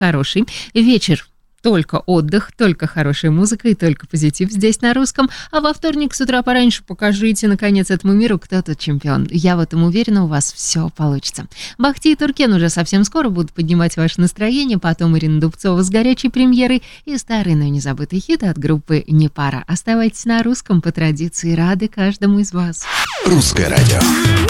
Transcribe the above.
хороший. Вечер только отдых, только хорошая музыка и только позитив здесь на русском. А во вторник с утра пораньше покажите, наконец, этому миру, кто тут чемпион. Я в этом уверена, у вас все получится. Бахти и Туркен уже совсем скоро будут поднимать ваше настроение, потом Ирина Дубцова с горячей премьерой и старый, но незабытый хит от группы «Не пара». Оставайтесь на русском, по традиции рады каждому из вас. Русское радио.